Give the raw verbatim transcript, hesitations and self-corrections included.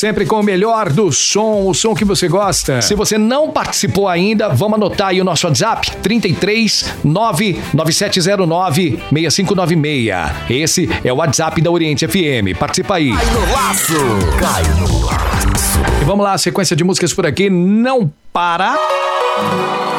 Sempre com o melhor do som, o som que você gosta. Se você não participou ainda, vamos anotar aí o nosso WhatsApp, trinta e três, nove nove sete zero nove, seis cinco nove seis. Esse é o WhatsApp da Oriente F M. Participa aí. Cai no laço, cai no laço. E vamos lá, sequência de músicas por aqui, não para.